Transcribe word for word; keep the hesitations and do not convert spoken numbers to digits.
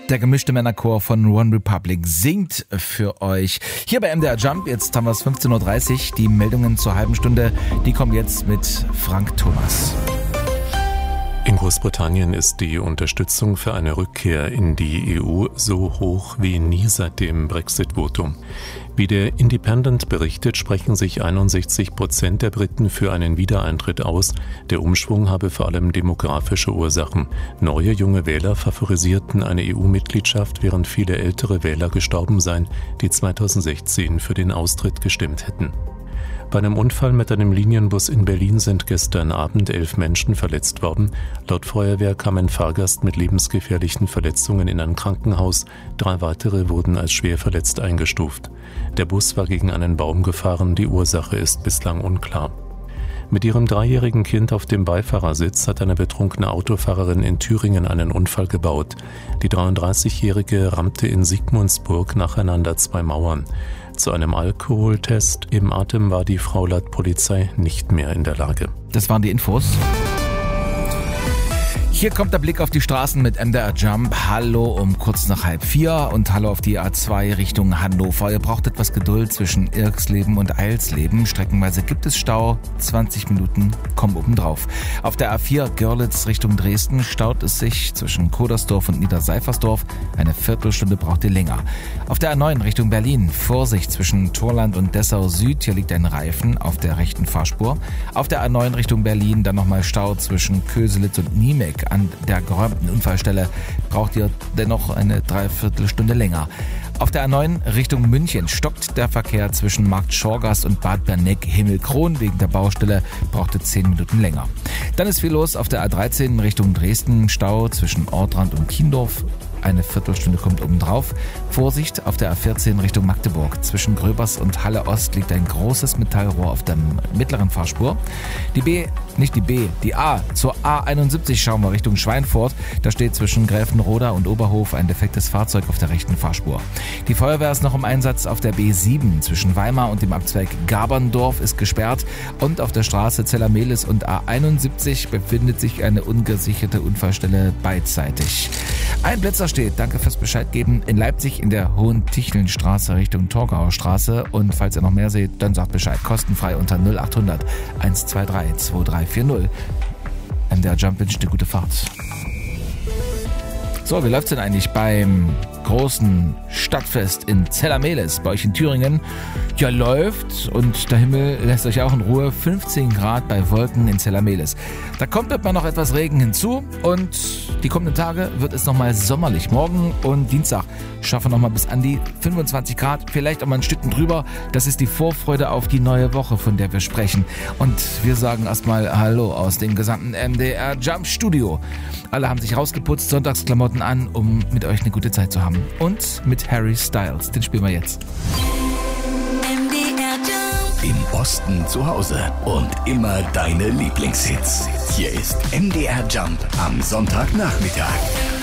Der gemischte Männerchor von One Republic singt für euch. Hier bei M D R Jump, jetzt haben wir es fünfzehn Uhr dreißig. Die Meldungen zur halben Stunde, die kommen jetzt mit Frank Thomas. In Großbritannien ist die Unterstützung für eine Rückkehr in die E U so hoch wie nie seit dem Brexit-Votum. Wie der Independent berichtet, sprechen sich einundsechzig Prozent der Briten für einen Wiedereintritt aus. Der Umschwung habe vor allem demografische Ursachen. Neue junge Wähler favorisierten eine E U-Mitgliedschaft, während viele ältere Wähler gestorben seien, die zweitausendsechzehn für den Austritt gestimmt hätten. Bei einem Unfall mit einem Linienbus in Berlin sind gestern Abend elf Menschen verletzt worden. Laut Feuerwehr kam ein Fahrgast mit lebensgefährlichen Verletzungen in ein Krankenhaus. Drei weitere wurden als schwer verletzt eingestuft. Der Bus war gegen einen Baum gefahren. Die Ursache ist bislang unklar. Mit ihrem dreijährigen Kind auf dem Beifahrersitz hat eine betrunkene Autofahrerin in Thüringen einen Unfall gebaut. Die dreiunddreißigjährige rammte in Sigmundsburg nacheinander zwei Mauern. Zu einem Alkoholtest im Atem war die Frau laut Polizei nicht mehr in der Lage. Das waren die Infos. Hier kommt der Blick auf die Straßen mit M D R Jump. Hallo um kurz nach halb vier und hallo auf die A zwei Richtung Hannover. Ihr braucht etwas Geduld zwischen Irksleben und Eilsleben. Streckenweise gibt es Stau. zwanzig Minuten kommen obendrauf. Auf der A vier Görlitz Richtung Dresden staut es sich zwischen Kodersdorf und Niederseifersdorf. Eine Viertelstunde braucht ihr länger. Auf der A neun Richtung Berlin. Vorsicht zwischen Torland und Dessau Süd. Hier liegt ein Reifen auf der rechten Fahrspur. Auf der A neun Richtung Berlin dann nochmal Stau zwischen Köselitz und Niemek. An der geräumten Unfallstelle braucht ihr dennoch eine Dreiviertelstunde länger. Auf der A neun Richtung München stockt der Verkehr zwischen Markt Schorgast und Bad Berneck-Himmelkron. Wegen der Baustelle braucht ihr zehn Minuten länger. Dann ist viel los auf der A dreizehn Richtung Dresden. Stau zwischen Ortrand und Kiendorf. Eine Viertelstunde kommt obendrauf. Vorsicht auf der A vierzehn Richtung Magdeburg. Zwischen Gröbers und Halle Ost liegt ein großes Metallrohr auf der mittleren Fahrspur. Die B, nicht die B, die A. Zur A einundsiebzig schauen wir Richtung Schweinfurt. Da steht zwischen Gräfenroda und Oberhof ein defektes Fahrzeug auf der rechten Fahrspur. Die Feuerwehr ist noch im Einsatz auf der B sieben. Zwischen Weimar und dem Abzweig Gaberndorf ist gesperrt. Und auf der Straße Zellermehlis und A einundsiebzig befindet sich eine ungesicherte Unfallstelle beidseitig. Ein Blitzer steht, danke fürs Bescheid geben, in Leipzig in der Hohen-Tichlin-Straße Richtung Torgauer Straße. Und falls ihr noch mehr seht, dann sagt Bescheid. Kostenfrei unter null acht hundert eins zwei drei zwei drei vier null. M D R Jump wünscht eine gute Fahrt. So, wie läuft's denn eigentlich beim großen Stadtfest in Zellermehlis bei euch in Thüringen? Ja, läuft und der Himmel lässt euch auch in Ruhe. fünfzehn Grad bei Wolken in Zellermehlis. Da kommt etwa noch etwas Regen hinzu und die kommenden Tage wird es nochmal sommerlich. Morgen und Dienstag schaffen wir nochmal bis an die fünfundzwanzig Grad, vielleicht auch mal ein Stückchen drüber. Das ist die Vorfreude auf die neue Woche, von der wir sprechen. Und wir sagen erstmal Hallo aus dem gesamten M D R Jump Studio. Alle haben sich rausgeputzt, Sonntagsklamotten an, um mit euch eine gute Zeit zu haben. Und mit Harry Styles, den spielen wir jetzt. M D R Jump. Im Osten zu Hause und immer deine Lieblingshits. Hier ist M D R Jump am Sonntagnachmittag.